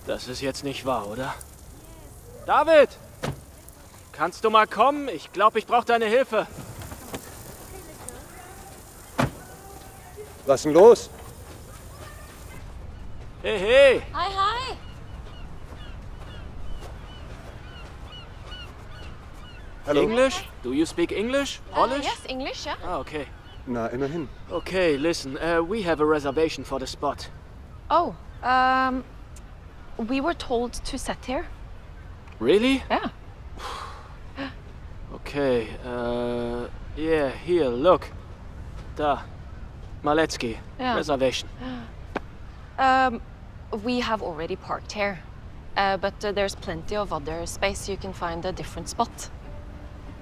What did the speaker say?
Das ist jetzt nicht wahr, oder? David! Kannst du mal kommen? Ich glaube, ich brauche deine Hilfe. Was ist denn los? Hey, hey! Hi, hi! Hallo? English? Do you speak English? Polish? Yes, English, yeah. Ah, okay. Na, immerhin. Okay, listen. We have a reservation for the spot. Oh, we were told to sit here. Really? Yeah. Okay, yeah, here, look. Da. Maletsky. Yeah. Reservation. We have already parked here. But there's plenty of other space. You can find a different spot.